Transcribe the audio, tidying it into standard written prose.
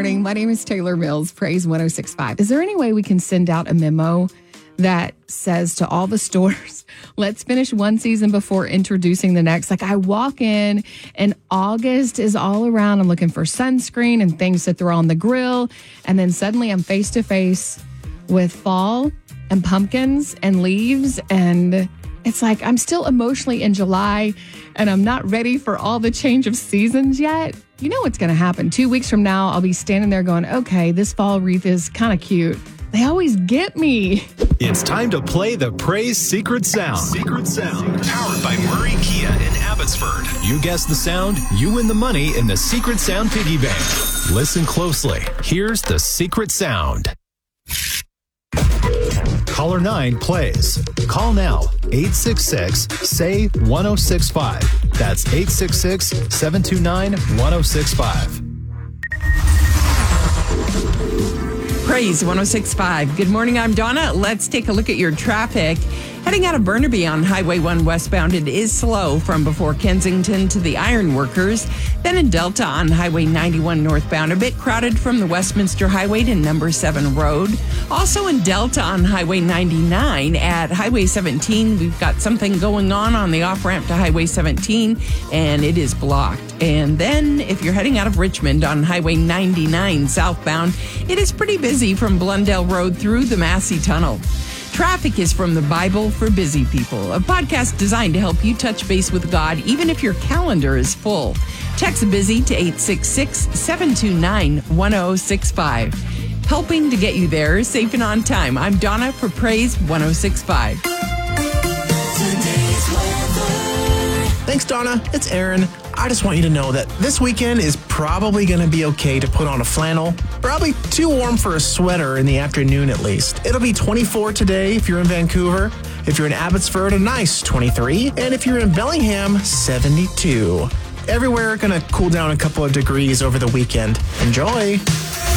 morning. My name is Taylor Mills, Praise 106.5. Is there any way we can send out a memo that says to all the stores, let's finish one season before introducing the next? Like, I walk in and August is all around. I'm looking for sunscreen and things to throw on the grill. And then suddenly I'm face to face with fall and pumpkins and leaves. And it's like I'm still emotionally in July and I'm not ready for all the change of seasons yet. You know what's going to happen. 2 weeks from now, I'll be standing there going, okay, this fall wreath is kind of cute. They always get me. It's time to play the Praise Secret Sound. Secret Sound. Powered by Murray Kia in Abbotsford. You guess the sound, you win the money in the Secret Sound Piggy Bank. Listen closely. Here's the Secret Sound. Caller 9 plays. Call now. 866-SAY-1065. That's 866-729-1065. Praise 106.5. Good morning, I'm Donna. Let's take a look at your traffic. Heading out of Burnaby on Highway 1 westbound, it is slow from before Kensington to the Ironworkers. Then in Delta on Highway 91 northbound, a bit crowded from the Westminster Highway to number 7 Road. Also in Delta on Highway 99 at Highway 17, we've got something going on the off-ramp to Highway 17, and it is blocked. And then if you're heading out of Richmond on Highway 99 southbound, it is pretty busy from Blundell Road through the Massey Tunnel. Traffic is from the Bible for Busy People, a podcast designed to help you touch base with God even if your calendar is full. Text BUSY to 866-729-1065. Helping to get you there safe and on time. I'm Donna for Praise 106.5. Thanks, Donna. It's Aaron. I just want you to know that this weekend is probably going to be okay to put on a flannel. Probably too warm for a sweater in the afternoon at least. It'll be 24 today if you're in Vancouver. If you're in Abbotsford, a nice 23. And if you're in Bellingham, 72. Everywhere going to cool down a couple of degrees over the weekend. Enjoy!